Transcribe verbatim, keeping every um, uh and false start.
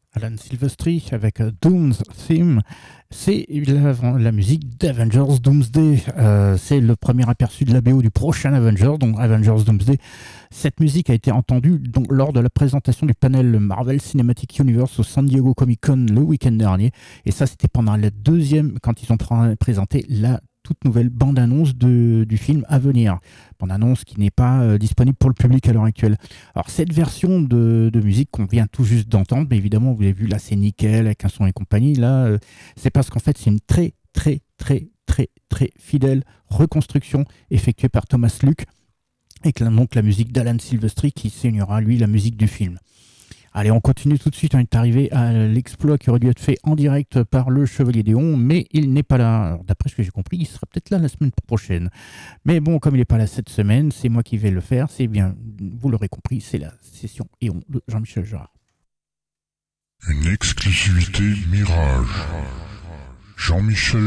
Alan Silvestri avec euh, Doom's Theme. C'est la, la musique d'Avengers Doomsday. Euh, c'est le premier aperçu de la B O du prochain Avengers, donc Avengers Doomsday. Cette musique a été entendue donc, lors de la présentation du panel Marvel Cinematic Universe au San Diego Comic Con le week-end dernier. Et ça, c'était pendant la deuxième, quand ils ont pr- présenté la toute nouvelle bande-annonce de, du film à venir. Bande-annonce qui n'est pas euh, disponible pour le public à l'heure actuelle. Alors, cette version de, de musique qu'on vient tout juste d'entendre, mais évidemment, vous avez vu, là, c'est nickel, avec un son et compagnie. Là, euh, c'est parce qu'en fait, c'est une très, très, très, très, très fidèle reconstruction effectuée par Thomas Luke, avec la, donc la musique d'Alan Silvestri qui signera, lui, la musique du film. Allez, on continue tout de suite. On est arrivé à l'exploit qui aurait dû être fait en direct par le Chevalier Déon, mais il n'est pas là. Alors, d'après ce que j'ai compris, il sera peut-être là la semaine prochaine. Mais bon, comme il n'est pas là cette semaine, c'est moi qui vais le faire. C'est bien, vous l'aurez compris, c'est la session Éon de Jean-Michel Jarre. Une exclusivité Mirage. Jean-Michel